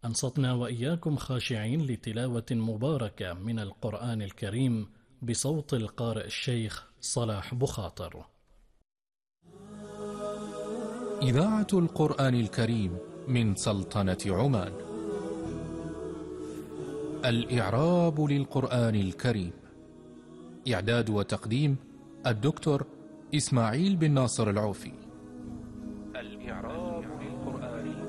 أنصتنا وإياكم خاشعين لتلاوة مباركة من القرآن الكريم بصوت القارئ الشيخ صلاح بخاطر. إذاعة القرآن الكريم من سلطنة عمان. الإعراب للقرآن الكريم. إعداد وتقديم الدكتور إسماعيل بن ناصر العوفي.